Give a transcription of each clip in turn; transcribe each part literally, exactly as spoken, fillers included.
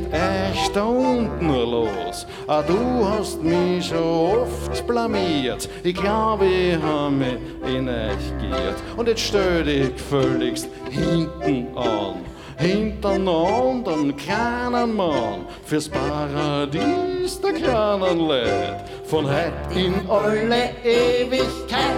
echt da unten los. Ah, du hast mich schon oft blamiert. Ich glaube, ich habe mich in euch geirrt. Und jetzt stell dich völligst hinten an. Hinter einem anderen kleinen Mann fürs Paradies der kleinen Leid. Von heut in alle Ewigkeit.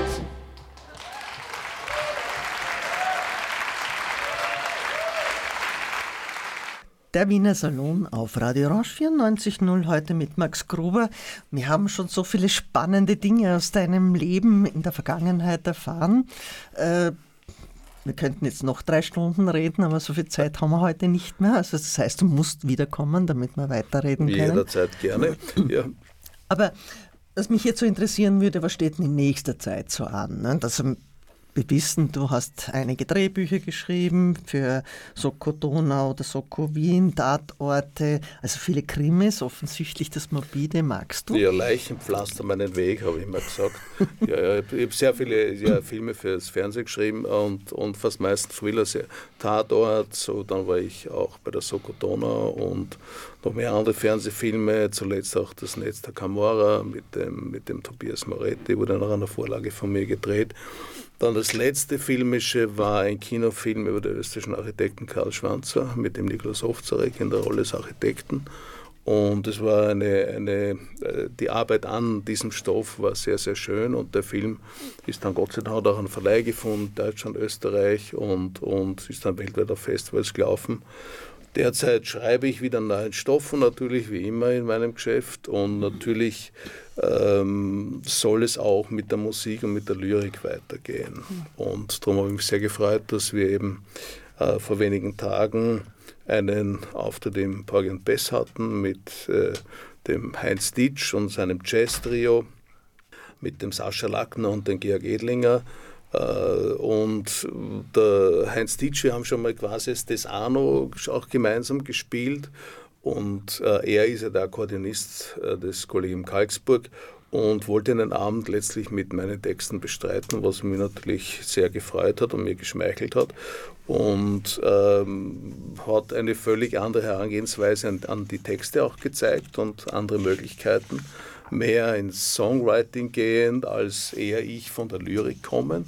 Der Wiener Salon auf Radio Orange vierundneunzig Komma null heute mit Max Gruber. Wir haben schon so viele spannende Dinge aus deinem Leben in der Vergangenheit erfahren. Äh, wir könnten jetzt noch drei Stunden reden, aber so viel Zeit haben wir heute nicht mehr. Also das heißt, du musst wiederkommen, damit wir weiterreden können. Jederzeit gerne, ja. Aber was mich jetzt so interessieren würde, was steht denn in nächster Zeit so an? Ne? Das Wir wissen, du hast einige Drehbücher geschrieben für Soko Donau oder Soko Wien, Tatorte, also viele Krimis, offensichtlich das Morbide. Magst du? Ja, Leichen pflastern meinen Weg, habe ich immer gesagt. ja, ja, ich habe sehr viele ja, Filme fürs Fernsehen geschrieben und, und fast meistens Thriller, Tatort, so, dann war ich auch bei der Soko Donau und noch mehr andere Fernsehfilme, zuletzt auch das Netz der Camorra mit dem, mit dem Tobias Moretti, wurde nach einer Vorlage von mir gedreht. Dann das letzte Filmische war ein Kinofilm über den österreichischen Architekten Karl Schwanzer mit dem Nikolaus Ovzarek in der Rolle des Architekten. Und es war eine, eine, die Arbeit an diesem Stoff war sehr, sehr schön und der Film ist dann Gott sei Dank auch einen Verleih gefunden, Deutschland, Österreich und, und ist dann weltweit auf Festivals gelaufen. Derzeit schreibe ich wieder neuen Stoff und natürlich wie immer in meinem Geschäft und natürlich ähm, soll es auch mit der Musik und mit der Lyrik weitergehen. Und darum habe ich mich sehr gefreut, dass wir eben äh, vor wenigen Tagen einen Auftritt im Porgy and Bess hatten mit äh, dem Heinz Ditsch und seinem Jazz-Trio, mit dem Sascha Lackner und dem Georg Edlinger. Und der Heinz Ditsch, wir haben schon mal quasi das Arno auch gemeinsam gespielt und er ist ja der Akkordeonist des Kollegium Karlsburg und wollte einen Abend letztlich mit meinen Texten bestreiten, was mich natürlich sehr gefreut hat und mir geschmeichelt hat und ähm, hat eine völlig andere Herangehensweise an, an die Texte auch gezeigt und andere Möglichkeiten. Mehr ins Songwriting gehend, als eher ich von der Lyrik kommend.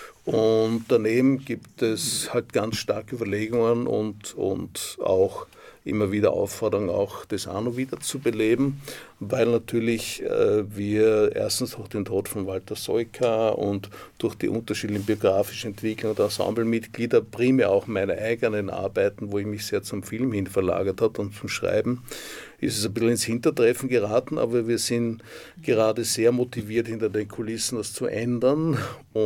Und daneben gibt es halt ganz starke Überlegungen und, und auch immer wieder Aufforderung, auch das Arno wieder zu beleben, weil natürlich äh, wir erstens durch den Tod von Walter Soyka und durch die unterschiedlichen biografischen Entwicklungen der Ensemblemitglieder, primär auch meine eigenen Arbeiten, wo ich mich sehr zum Film hin verlagert habe und zum Schreiben, ist es ein bisschen ins Hintertreffen geraten, aber wir sind gerade sehr motiviert, hinter den Kulissen das zu ändern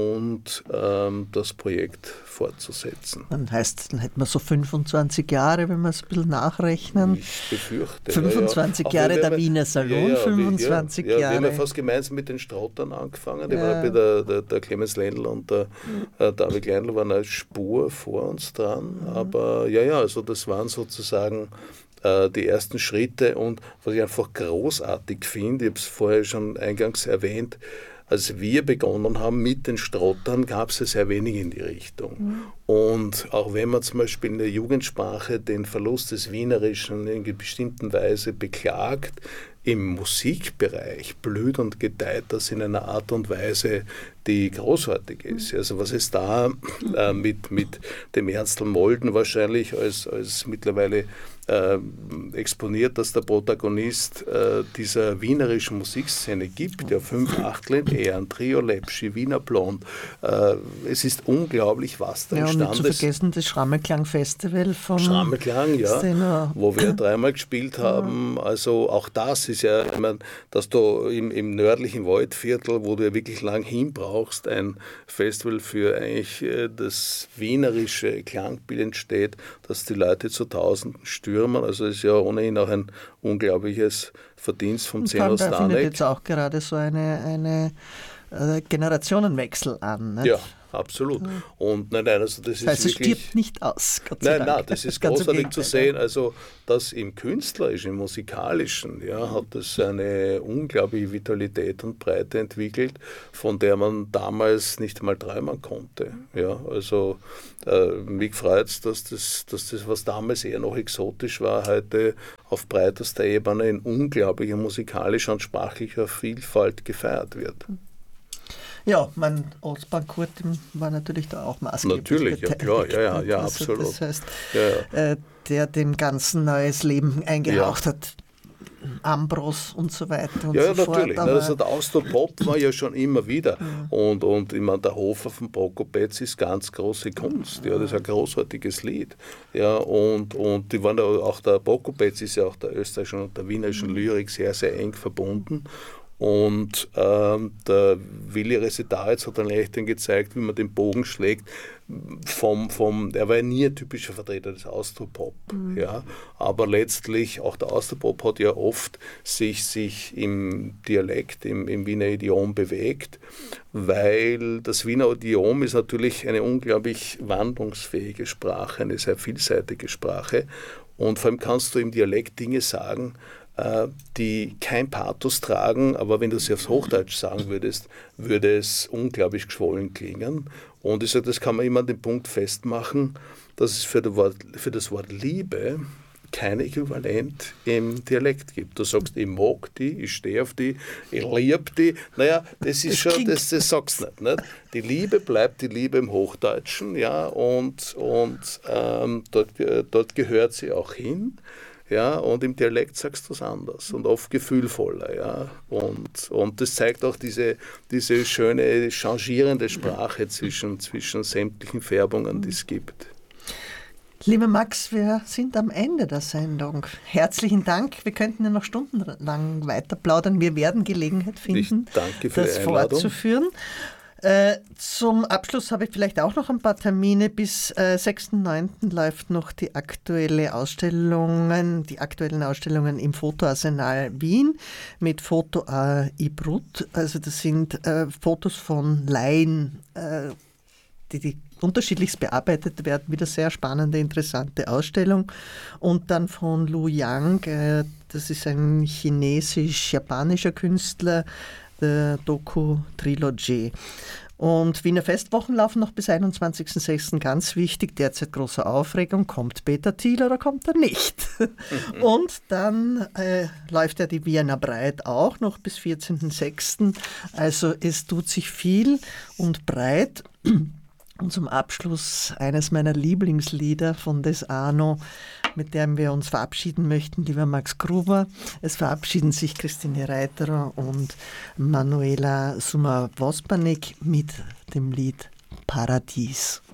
und ähm, das Projekt fortzusetzen. Dann heißt, dann hätten wir so fünfundzwanzig Jahre, wenn wir es ein bisschen nachrechnen. Ich befürchte. fünfundzwanzig ja, ja. Jahre der Wiener Salon, ja, ja, fünfundzwanzig ja, ja, Jahre. Wir haben ja fast gemeinsam mit den Strautern angefangen. Ja. War bei der, der, der Clemens Lendl und der äh, David Leindl waren eine Spur vor uns dran. Mhm. Aber ja, ja, also das waren sozusagen die ersten Schritte und was ich einfach großartig finde, ich habe es vorher schon eingangs erwähnt, als wir begonnen haben mit den Strottern, gab es ja sehr wenig in die Richtung. Mhm. Und auch wenn man zum Beispiel in der Jugendsprache den Verlust des Wienerischen in einer bestimmten Weise beklagt, im Musikbereich blüht und gedeiht das in einer Art und Weise, die großartig ist. Also was es da äh, mit, mit dem Ernstl Molden wahrscheinlich als, als mittlerweile äh, exponiert, dass der Protagonist äh, dieser wienerischen Musikszene gibt, der fünf Achtel in Ehren, Trio Lepschi, Wiener Blond. Äh, es ist unglaublich, was da ja, entstanden ist. Und nicht zu vergessen das Schrammelklang-Festival von Schrammelklang, ja, Steno. Wo wir dreimal gespielt haben. Ja. Also auch das ist ja, ich meine, dass du im, im nördlichen Waldviertel, wo du ja wirklich lang hin brauchst, ein Festival für eigentlich äh, das wienerische Klangbild entsteht, dass die Leute zu Tausenden stürmen. Also es ist ja ohnehin auch ein unglaubliches Verdienst vom Zeno Stanek. Da findet jetzt auch gerade so eine, eine äh, Generationenwechsel an. Nicht? Ja, absolut. Mhm. Und nein, nein, also das, das heißt, ist wirklich... es stirbt nicht aus, Gott sei Nein, Dank. nein, das ist großartig zu sehen, also dass im Künstlerischen, im Musikalischen, ja, hat es eine unglaubliche Vitalität und Breite entwickelt, von der man damals nicht einmal träumen konnte. Ja, also äh, mich freut es, dass das, dass das, was damals eher noch exotisch war, heute auf breitester Ebene in unglaublicher musikalischer und sprachlicher Vielfalt gefeiert wird. Ja, mein Ostbank-Kurt war natürlich da auch maßgeblich. Natürlich, ja klar, ja, ja, ja, also, absolut. Das heißt, ja, ja. Äh, der dem Ganzen neues Leben eingehaucht ja. hat. Ambros und so weiter und ja, so ja, natürlich. fort. Also der Austropop war ja schon immer wieder. Ja. Und, und ich meine, der Hofer von Prokopetz ist ganz große Kunst. Ja, das ist ein großartiges Lied. Ja, und, und die waren ja auch, der Prokopetz ist ja auch der österreichischen und der wienerischen Lyrik sehr, sehr eng verbunden. Und ähm, der Willi Resetaritz hat dann leicht gezeigt, wie man den Bogen schlägt. Vom, vom, er war ja nie ein typischer Vertreter des Austropop. Mhm. Ja, aber letztlich, auch der Austropop hat ja oft sich, sich im Dialekt, im, im Wiener Idiom bewegt, weil das Wiener Idiom ist natürlich eine unglaublich wandlungsfähige Sprache, eine sehr vielseitige Sprache. Und vor allem kannst du im Dialekt Dinge sagen, die kein Pathos tragen, aber wenn du sie aufs Hochdeutsch sagen würdest, würde es unglaublich geschwollen klingen. Und ich sage, das kann man immer an dem Punkt festmachen, dass es für das Wort, für das Wort Liebe kein Äquivalent im Dialekt gibt. Du sagst, ich mag die, ich stehe auf die, ich liebe die. Naja, das ist schon, das, das sagst du nicht, nicht. Die Liebe bleibt die Liebe im Hochdeutschen, ja, und, und ähm, dort, dort gehört sie auch hin. Ja, und im Dialekt sagst du es anders und oft gefühlvoller. Ja. Und, und das zeigt auch diese, diese schöne, changierende Sprache zwischen, zwischen sämtlichen Färbungen, die es gibt. Lieber Max, wir sind am Ende der Sendung. Herzlichen Dank. Wir könnten ja noch stundenlang weiter plaudern. Wir werden Gelegenheit finden, ich danke für das die Einladung. fortzuführen. Äh, zum Abschluss habe ich vielleicht auch noch ein paar Termine. Bis äh, sechsten neunten läuft noch die aktuelle Ausstellungen, die aktuellen Ausstellungen im Fotoarsenal Wien mit Foto äh, Ibrut. Also das sind äh, Fotos von Laien, äh, die, die unterschiedlichst bearbeitet werden. Wieder sehr spannende, interessante Ausstellung. Und dann von Lu Yang, äh, das ist ein chinesisch-japanischer Künstler, der Doku-Trilogie. Und Wiener Festwochen laufen noch bis einundzwanzigsten sechsten Ganz wichtig, derzeit große Aufregung. Kommt Peter Thiel oder kommt er nicht? Und dann äh, läuft ja die Wiener Breit auch noch bis vierzehnten sechsten Also es tut sich viel und breit. Und zum Abschluss eines meiner Lieblingslieder von Des Arno, mit dem wir uns verabschieden möchten, lieber Max Gruber. Es verabschieden sich Christine Reiterer und Manuela Summer-Wospanek mit dem Lied Paradies.